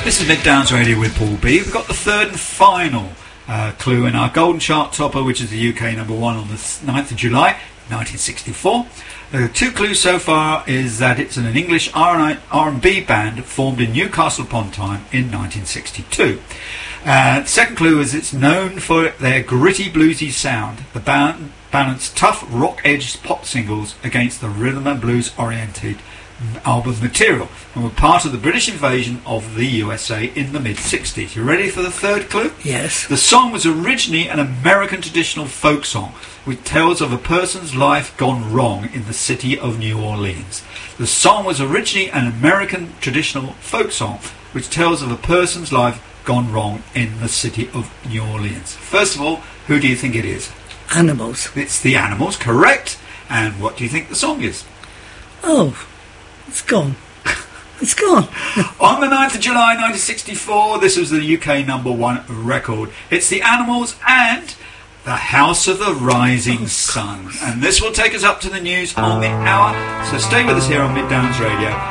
This is Mid Downs Radio with Paul B. We've got the third and final clue in our Golden Chart Topper, which is the UK number one on the 9th of July, 1964. The two clues so far is that it's an English R&B band formed in Newcastle upon Tyne in 1962. Second clue is it's known for their gritty bluesy sound. The band balanced tough rock-edged pop singles against the rhythm and blues oriented album material, and were part of the British invasion of the USA in the mid-60s. You ready for the third clue? Yes. The song was originally an American traditional folk song which tells of a person's life gone wrong in the city of New Orleans. The song was originally an American traditional folk song which tells of a person's life gone wrong in the city of New Orleans. First of all, who do you think it is? Animals. It's the Animals, correct. And what do you think the song is? Oh, it's gone. It's gone. On the 9th of July 1964, this was the UK number one record. It's the Animals and the House of the Rising Sun. And this will take us up to the news on the hour. So stay with us here on Mid Downs Radio.